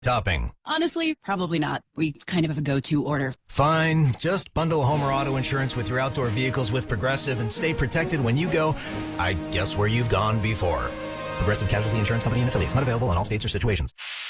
topping? Honestly, probably not. We kind of have a go-to order. Fine. Just bundle home or auto insurance with your outdoor vehicles with Progressive and stay protected when you go, I guess, where you've gone before. Progressive Casualty Insurance Company and affiliates. Not available in all states or situations.